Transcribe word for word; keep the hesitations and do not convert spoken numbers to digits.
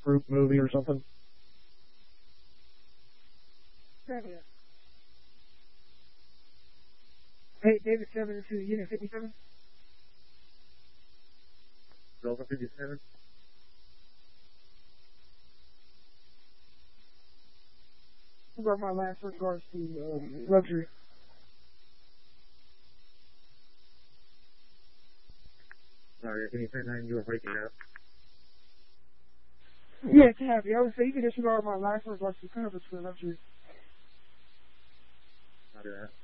fruit movie or something. Yeah. Hey, David seven to Unit fifty-seven. Delta fifty-seven. What about my last regards to um, luxury? Sorry, can you say nine? You were breaking up. Yeah, it's happy. I would say you can disregard my last regards to coverage for luxury. I'll do that.